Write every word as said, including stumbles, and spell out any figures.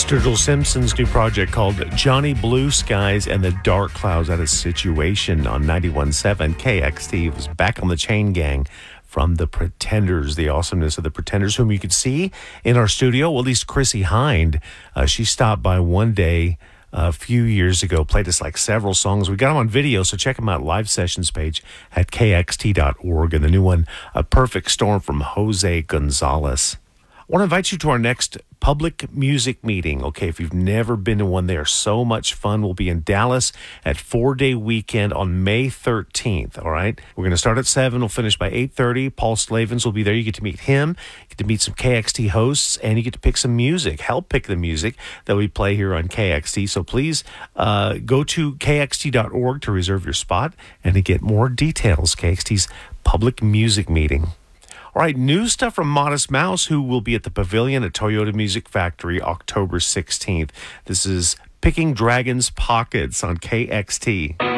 Sturgill Simpson's new project called Johnny Blue Skies and the Dark Clouds at a Situation on ninety-one point seven K X T. It was back on the chain gang from the Pretenders, the awesomeness of the Pretenders, whom you could see in our studio. Well, at least Chrissy Hind, uh, she stopped by one day a few years ago, played us like several songs. We got them on video, so check them out. Live sessions page at K X T dot org. And the new one, A Perfect Storm from Jose Gonzalez. I want to invite you to our next public music meeting. Okay, if you've never been to one, they are so much fun. We'll be in Dallas at four-day weekend on May thirteenth, all right? We're going to start at seven. We'll finish by eight thirty. Paul Slavens will be there. You get to meet him. You get to meet some K X T hosts, and you get to pick some music, help pick the music that we play here on K X T. So please uh, go to K X T dot org to reserve your spot and to get more details. K X T's public music meeting. All right, new stuff from Modest Mouse, who will be at the Pavilion at Toyota Music Factory October sixteenth. This is Picking Dragons Pockets on K X T.